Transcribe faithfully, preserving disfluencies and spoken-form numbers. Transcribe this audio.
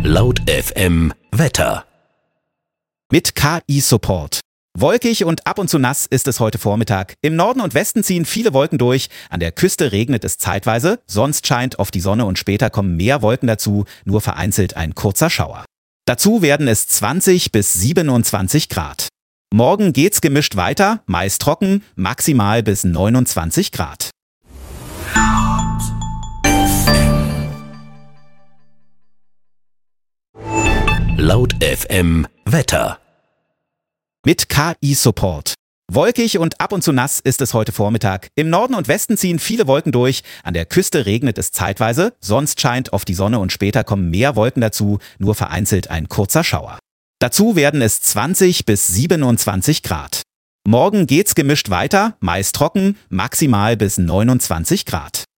Laut F M Wetter. Mit K I-Support. Wolkig und ab und zu nass ist es heute Vormittag. Im Norden und Westen ziehen viele Wolken durch. An der Küste regnet es zeitweise. Sonst scheint oft die Sonne und später kommen mehr Wolken dazu. Nur vereinzelt ein kurzer Schauer. Dazu werden es zwanzig bis siebenundzwanzig Grad. Morgen geht's gemischt weiter, meist trocken, maximal bis neunundzwanzig Grad. Laut F M Wetter. Mit K I-Support. Wolkig und ab und zu nass ist es heute Vormittag. Im Norden und Westen ziehen viele Wolken durch. An der Küste regnet es zeitweise. Sonst scheint oft die Sonne und später kommen mehr Wolken dazu. Nur vereinzelt ein kurzer Schauer. Dazu werden es zwanzig bis siebenundzwanzig Grad. Morgen geht's gemischt weiter, meist trocken, maximal bis neunundzwanzig Grad.